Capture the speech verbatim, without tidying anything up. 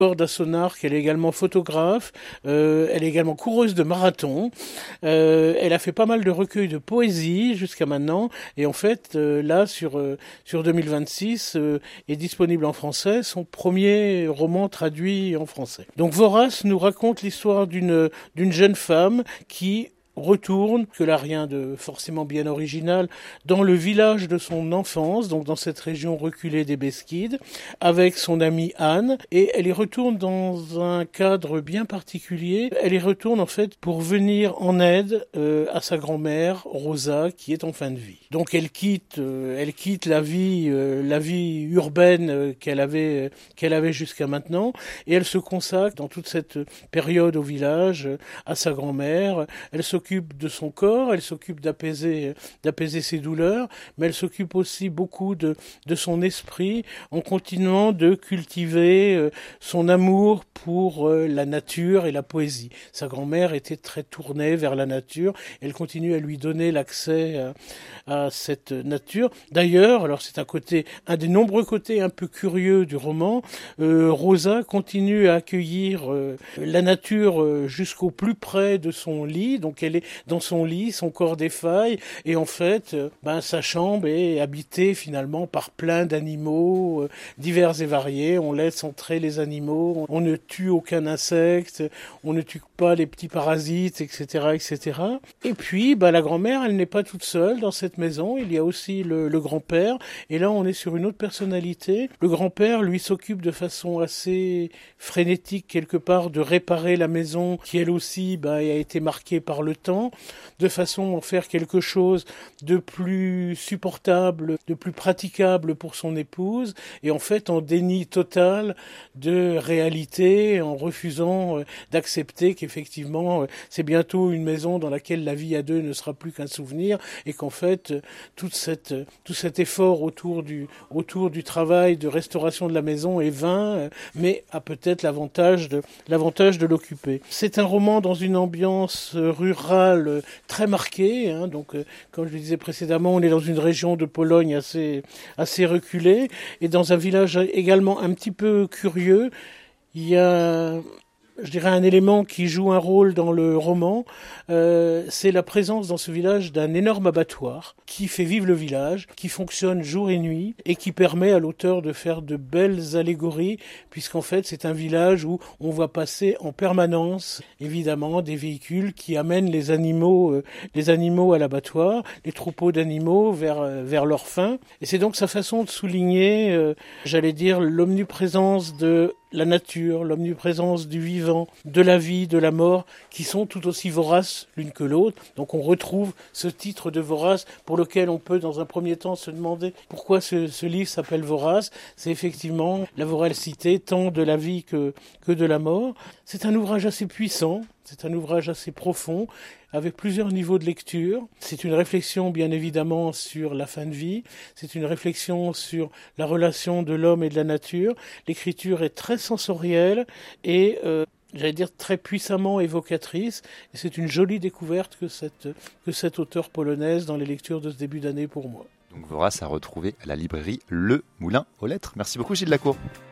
corde à son arc, elle est également photographe, euh, elle est également coureuse de marathon, euh, elle a fait pas mal de recueils de poésie jusqu'à maintenant, et en fait, euh, là, sur, euh, sur deux mille vingt-six, euh, est disponible en français son premier roman traduit en français. Donc Vorace nous raconte l'histoire d'une, d'une jeune femme qui retourne, que là rien de forcément bien original, dans le village de son enfance, donc dans cette région reculée des Beskides, avec son amie Anne, et elle y retourne dans un cadre bien particulier. Elle y retourne en fait pour venir en aide euh, à sa grand-mère Rosa, qui est en fin de vie. Donc elle quitte, euh, elle quitte la vie, euh, la vie urbaine euh, qu'elle avait, euh, qu'elle avait jusqu'à maintenant, et elle se consacre dans toute cette période au village euh, à sa grand-mère. Elle se s'occupe de son corps, elle s'occupe d'apaiser, d'apaiser ses douleurs, mais elle s'occupe aussi beaucoup de, de son esprit en continuant de cultiver euh, son amour pour euh, la nature et la poésie. Sa grand-mère était très tournée vers la nature, elle continue à lui donner l'accès à, à cette nature. D'ailleurs, alors c'est un côté, un des nombreux côtés un peu curieux du roman, euh, Rosa continue à accueillir euh, la nature euh, jusqu'au plus près de son lit, donc elle est dans son lit, son corps défaille, et en fait, euh, ben, sa chambre est habitée finalement par plein d'animaux euh, divers et variés. On laisse entrer les animaux, on ne tue aucun insecte, on ne tue pas les petits parasites, et cetera, et cetera. Et puis, ben, la grand-mère, elle n'est pas toute seule dans cette maison, il y a aussi le, le grand-père, et là on est sur une autre personnalité. Le grand-père, lui, s'occupe de façon assez frénétique quelque part de réparer la maison qui elle aussi ben, a été marquée par le temps, de façon à en faire quelque chose de plus supportable, de plus praticable pour son épouse, et en fait en déni total de réalité, en refusant euh, d'accepter qu'effectivement euh, c'est bientôt une maison dans laquelle la vie à deux ne sera plus qu'un souvenir, et qu'en fait euh, toute cette, euh, tout cet effort autour du, autour du travail de restauration de la maison est vain, euh, mais a peut-être l'avantage de, l'avantage de l'occuper. C'est un roman dans une ambiance euh, rurale très marquée, hein, donc euh, comme je le disais précédemment, on est dans une région de Pologne assez, assez reculée, et dans un village également un petit peu curieux. Il y a, je dirais, un élément qui joue un rôle dans le roman, euh, c'est la présence dans ce village d'un énorme abattoir qui fait vivre le village, qui fonctionne jour et nuit et qui permet à l'auteur de faire de belles allégories, puisqu'en fait c'est un village où on voit passer en permanence évidemment des véhicules qui amènent les animaux, euh, les animaux à l'abattoir, les troupeaux d'animaux vers, euh, vers leur fin. Et c'est donc sa façon de souligner, euh, j'allais dire, l'omniprésence de la nature, l'omniprésence du vivant, de la vie, de la mort, qui sont tout aussi voraces l'une que l'autre. Donc on retrouve ce titre de Vorace pour lequel on peut dans un premier temps se demander pourquoi ce, ce livre s'appelle Vorace. C'est effectivement la voracité tant de la vie que, que de la mort. C'est un ouvrage assez puissant, c'est un ouvrage assez profond, avec plusieurs niveaux de lecture. C'est une réflexion bien évidemment sur la fin de vie, c'est une réflexion sur la relation de l'homme et de la nature. L'écriture est très sensorielle et euh, j'allais dire très puissamment évocatrice, et c'est une jolie découverte que cette, que cette auteure polonaise dans les lectures de ce début d'année pour moi. Donc Vorace à retrouver à la librairie Le Moulin aux Lettres. Merci beaucoup Gilles Lacour.